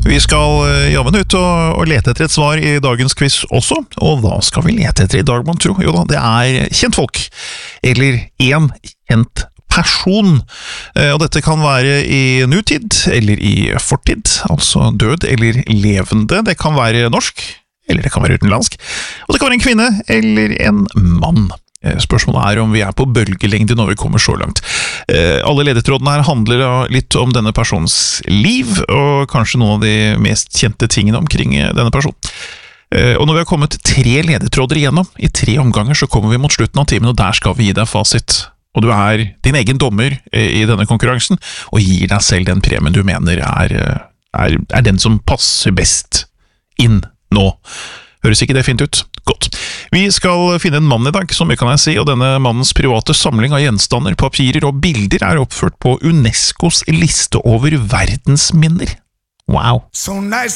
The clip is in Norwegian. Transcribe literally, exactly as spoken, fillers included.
Vi skal eh, jammen ut og, og lete etter et svar i dagens quiz også, og hva skal vi lete etter i dag, man tror? Jo da, det er kjentfolk, eller en kjent person, eh, og dette kan være i nutid, eller i fortid, altså død eller levende, det kan være norsk, eller det kan være utenlandsk, og det kan være en kvinne eller en mann. Spørsmålet er om vi er på bølgelengde når vi kommer så langt. Alle ledetrådene her handler litt om denne persons liv, og kanskje noen av de mest kjente tingene omkring denne personen. Og når vi har kommet tre ledetråder igjennom, i tre omganger, så kommer vi mot slutten av timen, og der skal vi gi deg fasit. Og du er din egen dommer i denne konkurransen, og gir deg selv den premien du mener er, er, er den som passer best inn nå. Høres ikke det fint ut? Godt. Vi skal finne en mann i dag, som vi kan jeg si, og denne mannens private samling av gjenstander, papirer og bilder er oppført på UNESCOs liste over verdensminner. Wow. So nice